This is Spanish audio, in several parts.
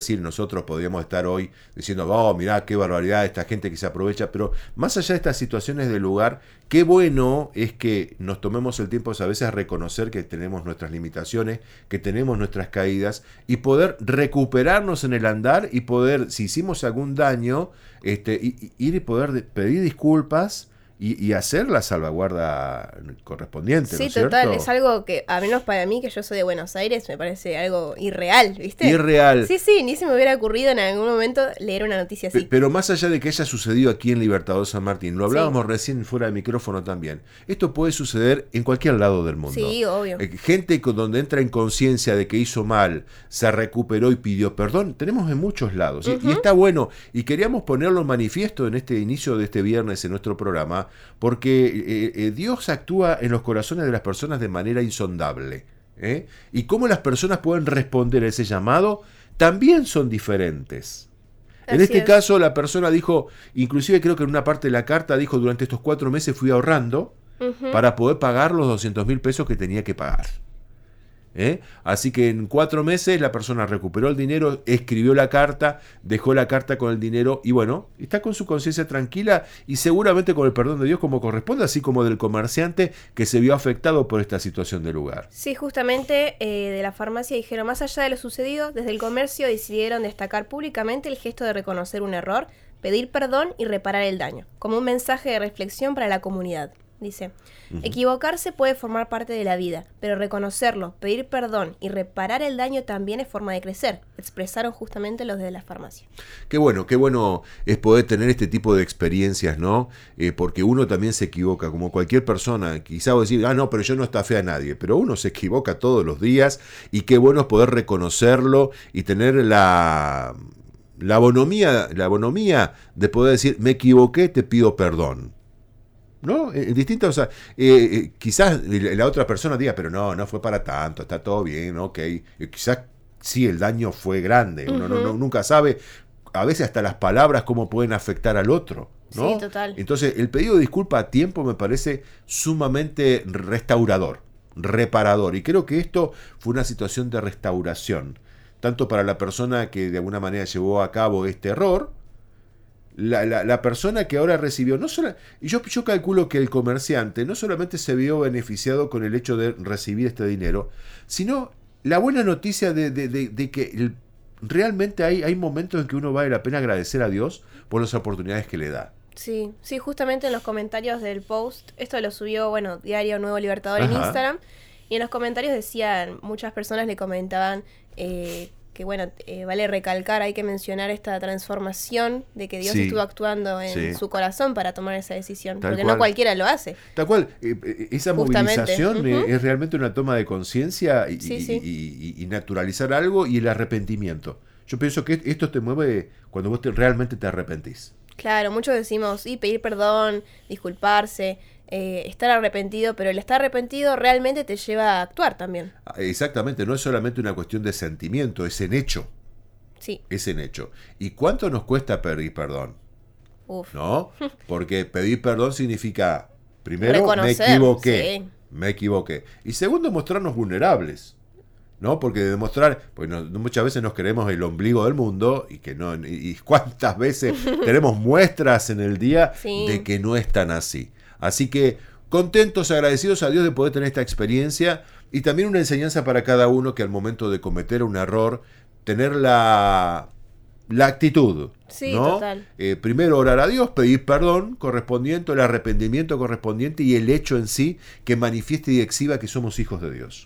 decir, nosotros podríamos estar hoy diciendo, oh, mirá, qué barbaridad, esta gente que se aprovecha, pero más allá de estas situaciones del lugar, qué bueno es que nos tomemos el tiempo a veces a reconocer que tenemos nuestras limitaciones, que tenemos nuestras caídas, y poder recuperarnos en el andar y poder, si hicimos algún daño, ir y poder pedir disculpas y hacer la salvaguarda correspondiente, Sí, ¿no es cierto? total, es algo que, a menos para mí, que yo soy de Buenos Aires, me parece algo irreal, ¿viste? Irreal. Sí, ni se me hubiera ocurrido en algún momento leer una noticia así. Pero más allá de que haya sucedido aquí en Libertador San Martín, lo hablábamos recién fuera de micrófono también, esto puede suceder en cualquier lado del mundo. Sí, obvio. Gente donde entra en conciencia de que hizo mal, se recuperó y pidió perdón, tenemos en muchos lados. Y está bueno, y queríamos ponerlo en manifiesto en este inicio de este viernes en nuestro programa, porque Dios actúa en los corazones de las personas de manera insondable. Y cómo las personas pueden responder a ese llamado también son diferentes. En este caso la persona dijo, inclusive creo que en una parte de la carta dijo, durante estos 4 meses fui ahorrando para poder pagar los 200.000 pesos que tenía que pagar. Así que en 4 meses la persona recuperó el dinero, escribió la carta, dejó la carta con el dinero y bueno, está con su conciencia tranquila y seguramente con el perdón de Dios como corresponde, así como del comerciante que se vio afectado por esta situación del lugar. Sí, justamente de la farmacia dijeron, más allá de lo sucedido, desde el comercio decidieron destacar públicamente el gesto de reconocer un error, pedir perdón y reparar el daño, como un mensaje de reflexión para la comunidad. Dice, equivocarse puede formar parte de la vida, pero reconocerlo, pedir perdón y reparar el daño también es forma de crecer, expresaron justamente los de la farmacia. Qué bueno es poder tener este tipo de experiencias, ¿no? Porque uno también se equivoca, como cualquier persona. Quizá vos decís, no, pero yo no estafé a nadie, pero uno se equivoca todos los días y qué bueno es poder reconocerlo y tener la bonomía de poder decir, me equivoqué, te pido perdón. ¿No? Distintas, o sea, quizás la otra persona diga, pero no fue para tanto, está todo bien, ok. Quizás sí, el daño fue grande, uno nunca sabe, a veces hasta las palabras cómo pueden afectar al otro, ¿no? Sí, total. Entonces, el pedido de disculpa a tiempo me parece sumamente restaurador, reparador, y creo que esto fue una situación de restauración, tanto para la persona que de alguna manera llevó a cabo este error, la persona que ahora recibió, yo calculo que el comerciante no solamente se vio beneficiado con el hecho de recibir este dinero, sino la buena noticia de que realmente hay momentos en que uno vale la pena agradecer a Dios por las oportunidades que le da. Sí, justamente en los comentarios del post, esto lo subió, Diario Nuevo Libertador en Instagram, y en los comentarios decían, muchas personas le comentaban que vale recalcar, hay que mencionar esta transformación de que Dios estuvo actuando en su corazón para tomar esa decisión, porque no cualquiera lo hace. Tal cual, esa movilización es realmente una toma de conciencia y naturalizar algo y el arrepentimiento. Yo pienso que esto te mueve cuando vos realmente te arrepentís. Claro, muchos decimos, pedir perdón, disculparse, estar arrepentido, pero el estar arrepentido realmente te lleva a actuar también. Exactamente, no es solamente una cuestión de sentimiento, es en hecho. Sí. Es en hecho. ¿Y cuánto nos cuesta pedir perdón? ¿No? Porque pedir perdón significa, primero, reconocer, me equivoqué. Y segundo, mostrarnos vulnerables. ¿No? Porque demostrar, pues muchas veces nos creemos el ombligo del mundo y que no, y cuántas veces tenemos muestras en el día de que no es tan así. Así que contentos, agradecidos a Dios de poder tener esta experiencia y también una enseñanza para cada uno que al momento de cometer un error, tener la actitud, ¿no? Total. Primero orar a Dios, pedir perdón correspondiente, el arrepentimiento correspondiente y el hecho en sí que manifieste y exhiba que somos hijos de Dios.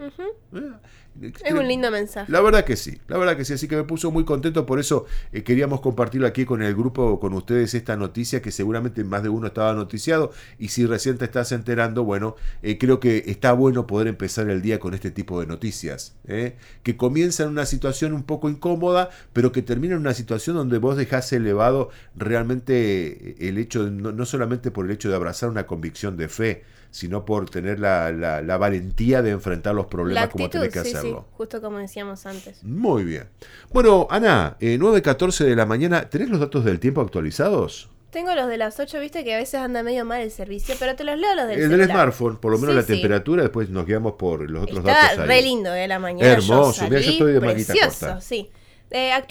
Es un lindo mensaje. La verdad que sí, así que me puso muy contento, por eso queríamos compartirlo aquí con el grupo, con ustedes, esta noticia que seguramente más de uno estaba noticiado y si recién te estás enterando, creo que está bueno poder empezar el día con este tipo de noticias, que comienza en una situación un poco incómoda, pero que termina en una situación donde vos dejás elevado realmente el hecho, no solamente por el hecho de abrazar una convicción de fe, sino por tener la valentía de enfrentar los problemas como tenés que hacerlo. Sí, justo como decíamos antes. Muy bien. Bueno, Ana, 9:14 de la mañana, ¿tenés los datos del tiempo actualizados? Tengo los de las 8, viste que a veces anda medio mal el servicio, pero te los leo los del celular. Del smartphone, por lo menos la temperatura, después nos guiamos por los otros datos ahí. Está re lindo, la mañana. Hermoso, mira, yo estoy de manguita corta. Sí.